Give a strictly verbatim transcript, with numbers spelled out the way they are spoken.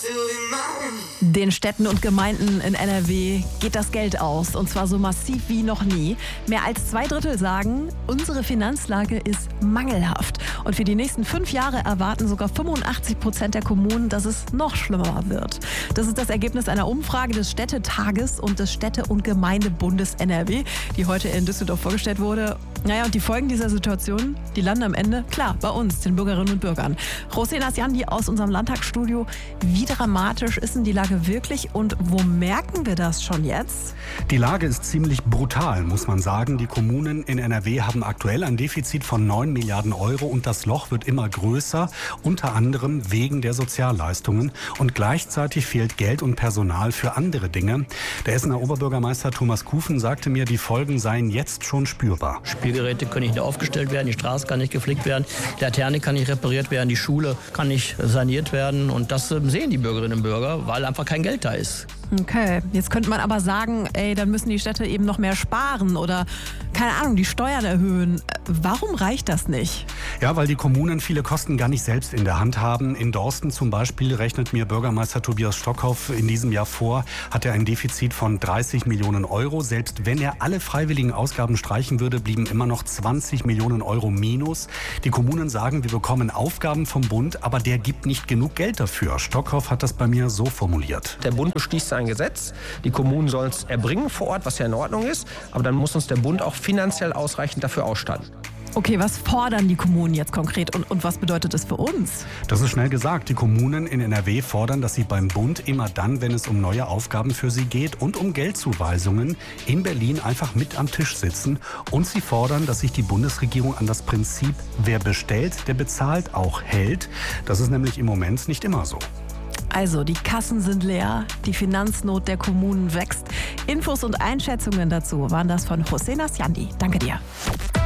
Den Städten und Gemeinden in N R W geht das Geld aus, und zwar so massiv wie noch nie. Mehr als zwei Drittel sagen, unsere Finanzlage ist mangelhaft. Und für die nächsten fünf Jahre erwarten sogar fünfundachtzig Prozent der Kommunen, dass es noch schlimmer wird. Das ist das Ergebnis einer Umfrage des Städtetages und des Städte- und Gemeindebundes N R W, die heute in Düsseldorf vorgestellt wurde. Naja, und die Folgen dieser Situation, die landen am Ende, klar, bei uns, den Bürgerinnen und Bürgern. José Nasjandi aus unserem Landtagsstudio. Wie dramatisch ist denn die Lage wirklich und wo merken wir das schon jetzt? Die Lage ist ziemlich brutal, muss man sagen. Die Kommunen in N R W haben aktuell ein Defizit von neun Milliarden Euro und das Loch wird immer größer, unter anderem wegen der Sozialleistungen. Und gleichzeitig fehlt Geld und Personal für andere Dinge. Der Essener Oberbürgermeister Thomas Kufen sagte mir, die Folgen seien jetzt schon spürbar. Spielgeräte können nicht aufgestellt werden, die Straße kann nicht geflickt werden, die Laterne kann nicht repariert werden, die Schule kann nicht saniert werden. Und das sehen die Bürgerinnen und Bürger, weil einfach kein Geld da ist. Okay, jetzt könnte man aber sagen, ey, dann müssen die Städte eben noch mehr sparen oder, keine Ahnung, die Steuern erhöhen. Warum reicht das nicht? Ja, weil die Kommunen viele Kosten gar nicht selbst in der Hand haben. In Dorsten zum Beispiel, rechnet mir Bürgermeister Tobias Stockhoff in diesem Jahr vor, hat er ein Defizit von dreißig Millionen Euro. Selbst wenn er alle freiwilligen Ausgaben streichen würde, blieben immer noch zwanzig Millionen Euro minus. Die Kommunen sagen, wir bekommen Aufgaben vom Bund, aber der gibt nicht genug Geld dafür. Stockhoff hat das bei mir so formuliert. Der Bund beschließt ein Gesetz, die Kommunen sollen es erbringen vor Ort, was ja in Ordnung ist, aber dann muss uns der Bund auch finanziell ausreichend dafür ausstatten. Okay, was fordern die Kommunen jetzt konkret und, und was bedeutet das für uns? Das ist schnell gesagt. Die Kommunen in N R W fordern, dass sie beim Bund immer dann, wenn es um neue Aufgaben für sie geht und um Geldzuweisungen, in Berlin einfach mit am Tisch sitzen. Und sie fordern, dass sich die Bundesregierung an das Prinzip, wer bestellt, der bezahlt, auch hält. Das ist nämlich im Moment nicht immer so. Also, die Kassen sind leer, die Finanznot der Kommunen wächst. Infos und Einschätzungen dazu waren das von José Nasjandi. Danke dir.